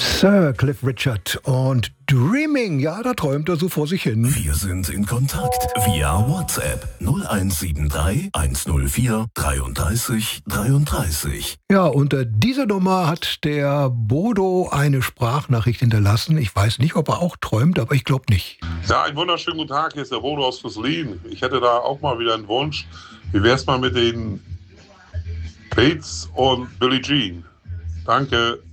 Sir Cliff Richard und Dreaming, ja, da träumt er so vor sich hin. Wir sind in Kontakt via WhatsApp 0173 104 33 33. Ja, unter dieser Nummer hat der Bodo eine Sprachnachricht hinterlassen. Ich weiß nicht, ob er auch träumt, aber ich glaube nicht. Ja, einen wunderschönen guten Tag, hier ist der Bodo aus Füsslin. Ich hätte da auch mal wieder einen Wunsch. Wie wär's mal mit den Bates und Billie Jean? Danke.